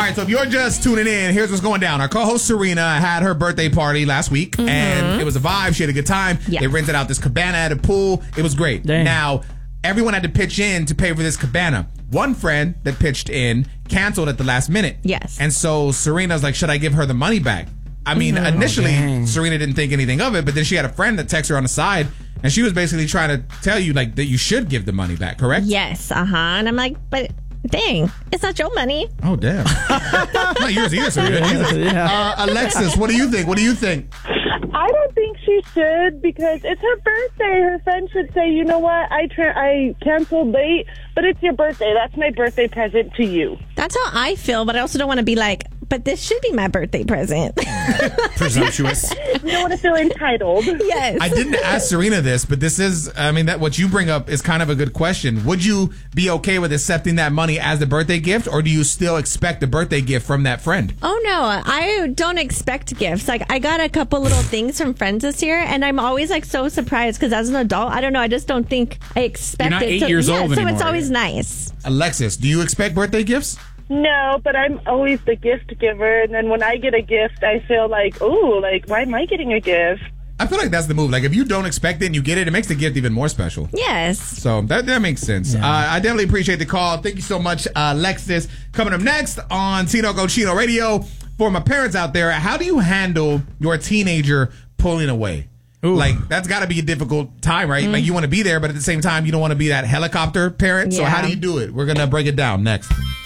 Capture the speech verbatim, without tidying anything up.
right, so if you're just tuning in, here's what's going down. Our co-host Serena had her birthday party last week, mm-hmm. and it was a vibe. She had a good time. Yeah. They rented out this cabana at a pool. It was great. Dang. Now, everyone had to pitch in to pay for this cabana. One friend that pitched in canceled at the last minute. Yes. And so Serena's like, should I give her the money back? I mean, mm-hmm. initially, oh, Serena didn't think anything of it, but then she had a friend that texted her on the side, and she was basically trying to tell you, like, that you should give the money back, correct? Yes, uh-huh. And I'm like, but dang, it's not your money. Oh, damn. Not yours either, Serena. Yeah. Uh, Alexis, what do you think? What do you think? I don't think she should, because it's her birthday. Her friend should say, you know what, I tra- I canceled late, but it's your birthday. That's my birthday present to you. That's how I feel, but I also don't want to be like, but this should be my birthday present. Presumptuous. You don't want to feel entitled. Yes. I didn't ask Serena this, but this is, I mean, that what you bring up is kind of a good question. Would you be okay with accepting that money as the birthday gift, or do you still expect a birthday gift from that friend? Oh, no. I don't expect gifts. Like, I got a couple little things from friends this year, and I'm always, like, so surprised, because as an adult, I don't know, I just don't think I expect You're not it. eight so, years yeah, old so anymore. it's always nice. Alexis, do you expect birthday gifts? No, but I'm always the gift giver, and then when I get a gift, I feel like, oh, like, why am I getting a gift? I feel like that's the move. Like, if you don't expect it and you get it, it makes the gift even more special. Yes. So that that makes sense. Yeah. Uh, I definitely appreciate the call. Thank you so much, uh, Alexis. Coming up next on Tino Go Chino Radio, for my parents out there, how do you handle your teenager pulling away? Ooh. Like, that's got to be a difficult time, right? Mm. Like, you want to be there, but at the same time, you don't want to be that helicopter parent. Yeah. So how do you do it? We're going to break it down next.